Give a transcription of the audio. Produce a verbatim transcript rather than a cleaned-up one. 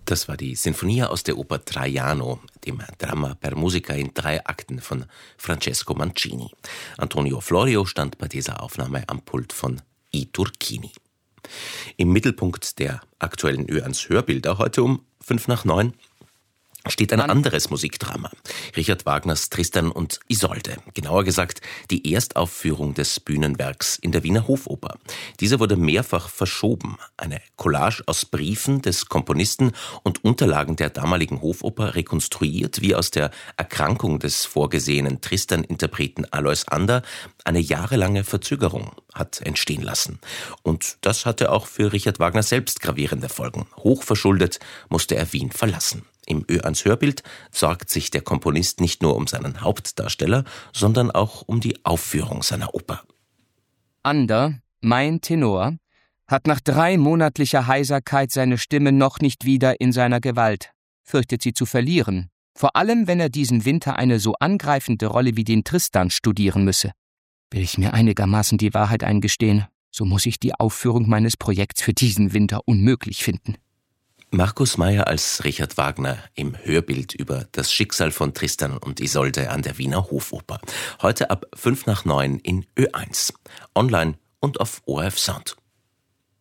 Das war die Sinfonia aus der Oper Traiano, dem Dramma per musica in drei Akten von Francesco Mancini. Antonio Florio stand bei dieser Aufnahme am Pult von I. Turchini. Im Mittelpunkt der aktuellen Ö eins Hörbilder heute um fünf nach neun steht ein anderes Musikdrama. Richard Wagners Tristan und Isolde. Genauer gesagt, die Erstaufführung des Bühnenwerks in der Wiener Hofoper. Diese wurde mehrfach verschoben. Eine Collage aus Briefen des Komponisten und Unterlagen der damaligen Hofoper rekonstruiert, wie aus der Erkrankung des vorgesehenen Tristan-Interpreten Alois Ander eine jahrelange Verzögerung hat entstehen lassen. Und das hatte auch für Richard Wagner selbst gravierende Folgen. Hochverschuldet musste er Wien verlassen. Im Ö eins Hörbild sorgt sich der Komponist nicht nur um seinen Hauptdarsteller, sondern auch um die Aufführung seiner Oper. Ander, mein Tenor, hat nach dreimonatlicher Heiserkeit seine Stimme noch nicht wieder in seiner Gewalt, fürchtet sie zu verlieren, vor allem wenn er diesen Winter eine so angreifende Rolle wie den Tristan studieren müsse. Will ich mir einigermaßen die Wahrheit eingestehen, so muss ich die Aufführung meines Projekts für diesen Winter unmöglich finden. Markus Meyer als Richard Wagner im Hörbild über das Schicksal von Tristan und Isolde an der Wiener Hofoper. Heute ab fünf nach neun in Ö eins. Online und auf O R F Sound.